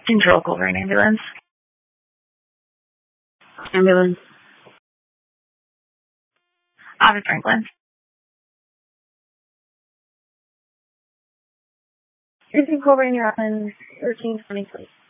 Control Colburn ambulance. Ambulance. Officer Franklin. Colburn, you're on 1320, please.